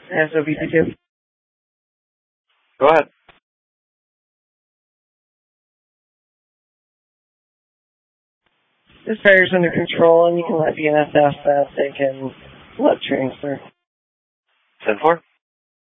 SOBP2. Go ahead. This fire's under control, and you can let BNSF that they can let transfer. 10-4.